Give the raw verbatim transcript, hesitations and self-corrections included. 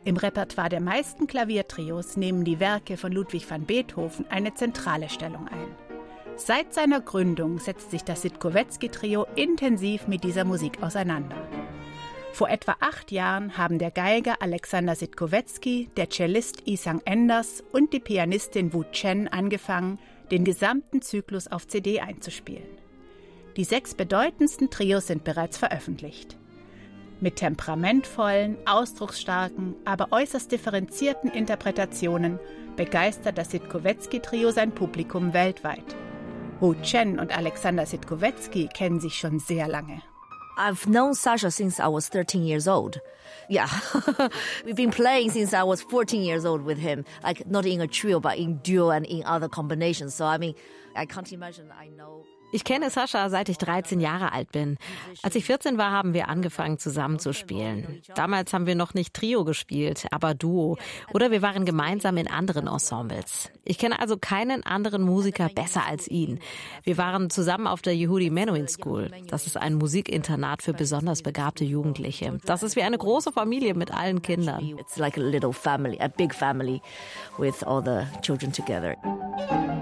Im Repertoire der meisten Klaviertrios nehmen die Werke von Ludwig van Beethoven eine zentrale Stellung ein. Seit seiner Gründung setzt sich das Sitkowetzky-Trio intensiv mit dieser Musik auseinander. Vor etwa acht Jahren haben der Geiger Alexander Sitkowetzky, der Cellist Isang Enders und die Pianistin Wu Chen angefangen, den gesamten Zyklus auf C D einzuspielen. Die sechs bedeutendsten Trios sind bereits veröffentlicht. Mit temperamentvollen, ausdrucksstarken, aber äußerst differenzierten Interpretationen begeistert das Sitkowetzky-Trio sein Publikum weltweit. Wu Chen und Alexander Sitkowetzky kennen sich schon sehr lange. I've known Sasha since I was thirteen years old. Yeah, we've been playing since I was fourteen years old with him. Like not in a trio, but in duo and in other combinations. So I mean, I can't imagine I know. Ich kenne Sascha, seit ich dreizehn Jahre alt bin. Als ich vierzehn war, haben wir angefangen zusammen zu spielen. Damals haben wir noch nicht Trio gespielt, aber Duo. Oder wir waren gemeinsam in anderen Ensembles. Ich kenne also keinen anderen Musiker besser als ihn. Wir waren zusammen auf der Yehudi Menuhin School. Das ist ein Musikinternat für besonders begabte Jugendliche. Das ist wie eine große Familie mit allen Kindern. It's like a little family, a big family with all the children together.